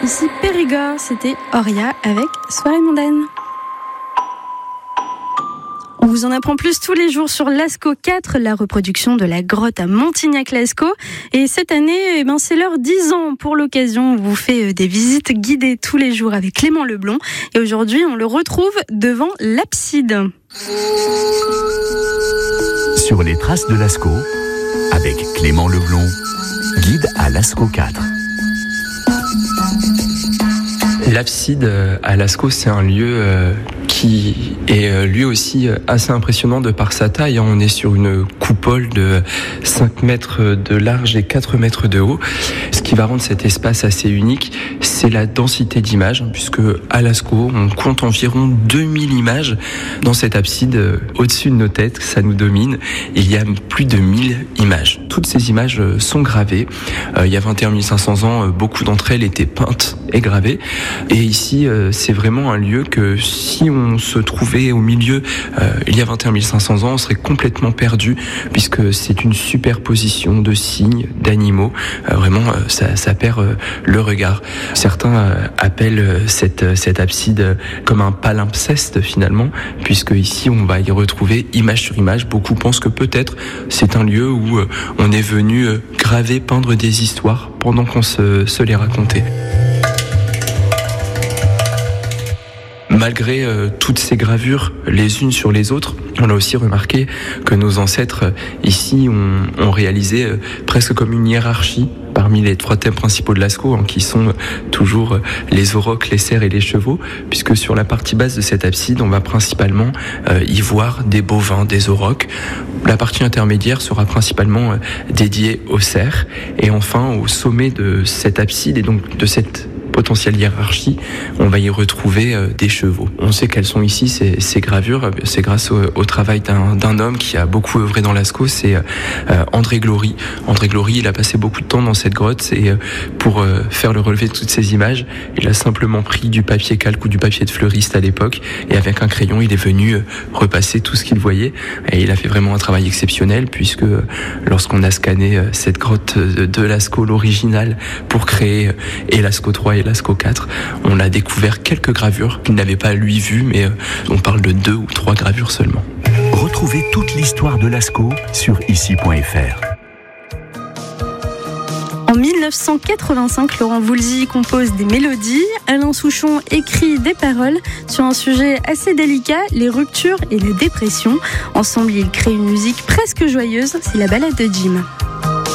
Ici Périgord, c'était Auria avec Soirée mondaine. On vous en apprend plus tous les jours sur Lascaux 4, la reproduction de la grotte à Montignac-Lascaux. Et cette année, c'est leurs 10 ans. Pour l'occasion, on vous fait des visites guidées tous les jours avec Clément Leblond. Et aujourd'hui, on le retrouve devant l'abside. Sur les traces de Lascaux, avec Clément Leblond, guide à Lascaux 4. L'abside à Lascaux, c'est un lieu qui est lui aussi assez impressionnant de par sa taille. On est sur une coupole de 5 mètres de large et 4 mètres de haut. Ce qui va rendre cet espace assez unique, c'est la densité d'images, puisque à Lascaux, on compte environ 2000 images dans cette abside au-dessus de nos têtes. Ça nous domine. Il y a plus de 1000 images. Toutes ces images sont gravées. Il y a 21 500 ans, beaucoup d'entre elles étaient peintes et gravées. Et ici, c'est vraiment un lieu que si on se trouvait au milieu il y a 21 500 ans, on serait complètement perdu, puisque c'est une superposition de signes, d'animaux. Vraiment, ça perd le regard. Certains appellent cette abside comme un palimpseste finalement, puisque ici on va y retrouver image sur image. Beaucoup pensent que peut-être c'est un lieu où on est venu graver, peindre des histoires pendant qu'on se les racontait. Malgré toutes ces gravures les unes sur les autres, on a aussi remarqué que nos ancêtres ici ont réalisé presque comme une hiérarchie parmi les 3 thèmes principaux de Lascaux, qui sont toujours les aurochs, les cerfs et les chevaux, puisque sur la partie basse de cette abside, on va principalement y voir des bovins, des aurochs. La partie intermédiaire sera principalement dédiée aux cerfs, et enfin au sommet de cette abside et donc de cette potentielle hiérarchie, on va y retrouver des chevaux. On sait qu'elles sont ici, ces gravures, c'est grâce au travail d'un homme qui a beaucoup œuvré dans Lascaux, c'est André Glory. André Glory, il a passé beaucoup de temps dans cette grotte et pour faire le relevé de toutes ces images, il a simplement pris du papier calque ou du papier de fleuriste à l'époque et avec un crayon, il est venu repasser tout ce qu'il voyait et il a fait vraiment un travail exceptionnel puisque lorsqu'on a scanné cette grotte de Lascaux, l'original, pour créer et Lascaux 3 et Lascaux 4, on a découvert quelques gravures qu'il n'avait pas lui vues, mais on parle de 2 ou 3 gravures seulement. Retrouvez toute l'histoire de Lascaux sur ici.fr. En 1985, Laurent Voulzy compose des mélodies, Alain Souchon écrit des paroles sur un sujet assez délicat, les ruptures et la dépression. Ensemble, ils créent une musique presque joyeuse, c'est la balade de Jim.